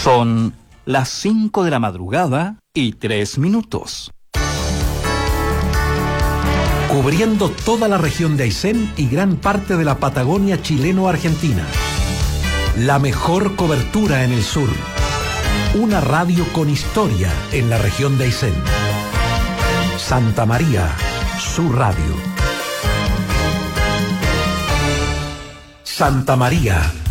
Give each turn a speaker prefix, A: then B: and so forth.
A: Son las 5 de la madrugada y 3 minutos.
B: Cubriendo toda la región de Aysén y gran parte de la Patagonia chileno-argentina. La mejor cobertura en el sur. Una radio con historia en la región de Aysén. Santa María, su radio. Santa María,